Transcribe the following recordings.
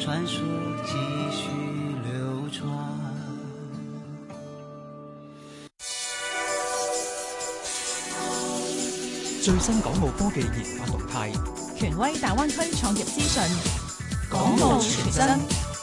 傳說繼續流傳。 最新港澳科技研發動態， 權威大灣區創業資訊， 港澳全真。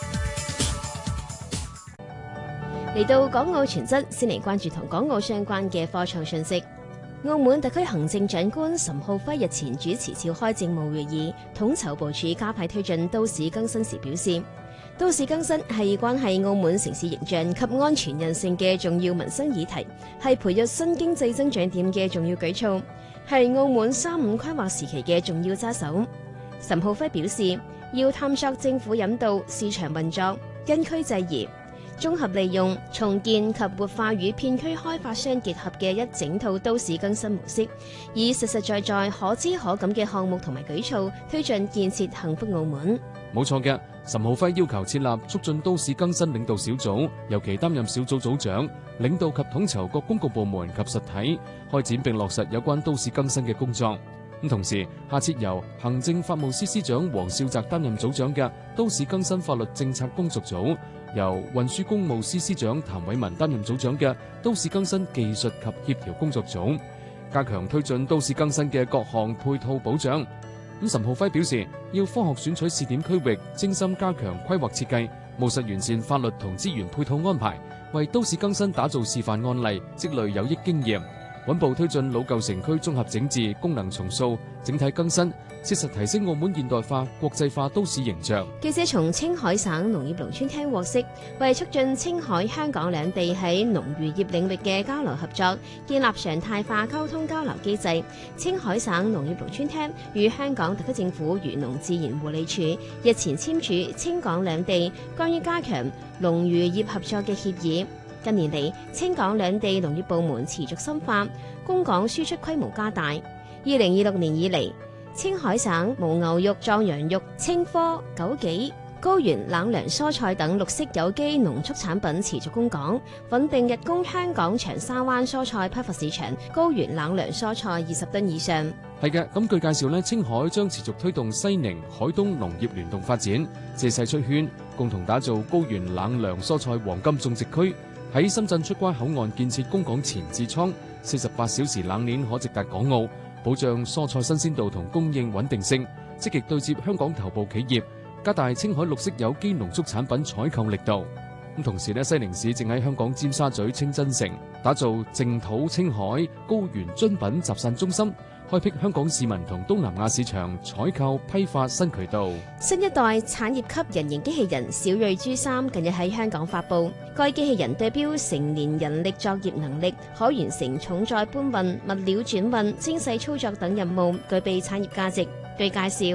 嚟到港澳全真，先嚟關注同港澳相關嘅科創訊息。澳門特區行政長官岑浩輝日前主持召開政務會議，統籌部署加快推進都市更新時表示，都市更新係關係澳門城市形象及安全韌性嘅重要民生議題，係培育新經濟增長點嘅重要舉措，係澳門3-5規劃時期嘅重要揸手。岑浩輝表示，要探索政府引導、市場運作、因區制宜、綜合利用、重建及活化與片區開發相結合嘅一整套都市更新模式，以實實在在、可知可感嘅項目同埋舉措，推進建設幸福澳門。 冇錯嘅，岑浩輝要求設立促進都市更新領導小組，由其擔任小組組長，領導及統籌各公共部門及實體，開展並落實有關都市更新嘅工作。同時下設由行政法務司司長黃少澤擔任組長嘅都市更新法律政策工作組，由運輸工務司司長譚偉文擔任組長嘅都市更新技術及協調工作組，加強推進都市更新嘅各項配套保障。岑浩輝表示，要科學選取試點區域，精心加強規劃設計，務實完善法律同資源配套安排，為都市更新打造示範案例，積累有益經驗，穩步推進老舊城區綜合整治、功能重塑、整體更新，切實提升澳門現代化、國際化都市形象。 記者從青海省農業農村廳獲悉，為促進青海、香港兩地喺農漁業領域嘅交流合作，建立常態化溝通交流機制，青海省農業農村廳與香港特區政府漁農自然護理署日前簽署青港兩地關於加強農漁業合作嘅協議。近年嚟，青港兩地農業部門持續深化，供港輸出規模加大。2026年以嚟，青海省牦牛肉、壯羊肉、青稞、枸杞、高原冷涼蔬菜等綠色有機農畜產品持續供港，穩定日供香港長沙灣蔬菜批發市場高原冷涼蔬菜20噸以上。 係嘅，咁據介紹呢，青海將持續推動西寧、海東農業聯動發展，借勢出圈，共同打造高原冷涼蔬菜黃金種植區。喺深圳出關口岸建設供港前置倉，48小時冷鏈可直達港澳，保障蔬菜新鮮度同供應穩定性，積極對接香港頭部企業，加大青海綠色有機農畜產品採購力度。同時呢，西寧市正喺香港尖沙咀清真城打造淨土青海高原樽品集散中心，開闢香港市民同東南亞市場採購批發新渠道。 新一代產業級人形機器人小瑞珠3近日喺香港發佈，該機器人對標成年人力作業能力，可完成重載搬運、物料轉運、精細操作等任務，具備產業價值。據介紹，